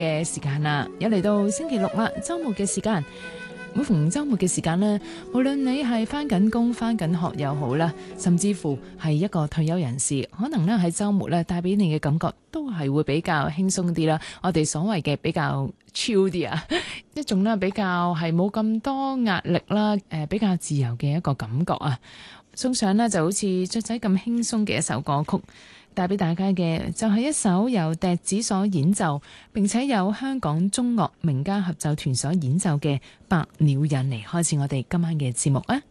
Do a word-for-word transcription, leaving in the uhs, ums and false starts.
嘅時間啦，又嚟到星期六啦，周末嘅時間。每逢周末嘅時間呢，無論你係翻緊工、翻緊學又好啦，甚至乎係一個退休人士，可能呢喺周末呢帶俾你嘅感覺都係會比較輕鬆啲啦。我哋所謂嘅比較 chill 啲啊，一種呢比較係冇咁多壓力啦，誒比較自由嘅一個感覺啊。送上呢就好似雀仔咁輕鬆嘅一首歌曲。帶俾大家嘅就係一首由笛子所演奏，並且有香港中樂名家合奏團所演奏嘅《百鳥引》嚟開始我哋今晚嘅節目啊！